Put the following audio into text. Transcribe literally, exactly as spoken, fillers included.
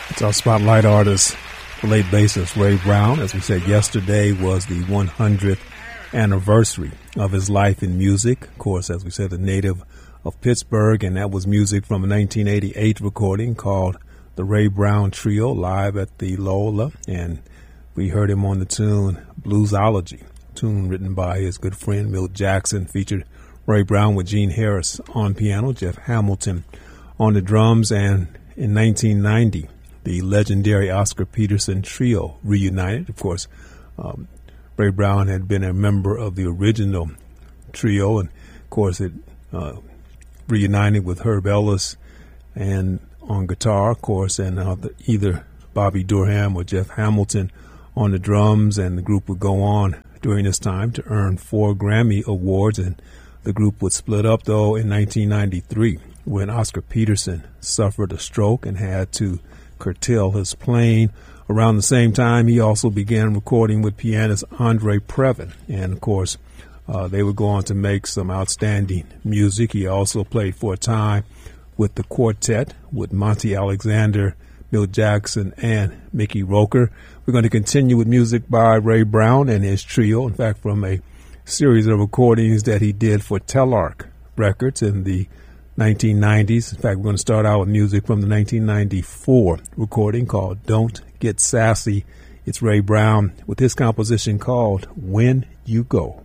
It's our spotlight artist, the late bassist Ray Brown. As we said, yesterday was the one hundredth anniversary of his life in music. Of course, as we said, a native of Pittsburgh, and that was music from a nineteen eighty-eight recording called the Ray Brown Trio, live at the Lola. And we heard him on the tune Bluesology, a tune written by his good friend Milt Jackson, featured Ray Brown with Gene Harris on piano, Jeff Hamilton on the drums. And in nineteen ninety, the legendary Oscar Peterson Trio reunited. Of course, um, Ray Brown had been a member of the original trio, and of course it uh, reunited with Herb Ellis and on guitar, of course, and uh, the, either Bobby Durham or Jeff Hamilton on the drums. And the group would go on during this time to earn four Grammy Awards, and the group would split up, though, in nineteen ninety-three when Oscar Peterson suffered a stroke and had to curtail his playing. Around the same time, he also began recording with pianist Andre Previn, and of course, uh, they would go on to make some outstanding music. He also played for a time with the quartet with Monty Alexander, Milt Jackson, and Mickey Roker. We're going to continue with music by Ray Brown and his trio, in fact, from a series of recordings that he did for Telarc Records in the nineteen nineties. In fact, we're going to start out with music from the nineteen ninety-four recording called Don't Get Sassy. It's Ray Brown with his composition called When You Go.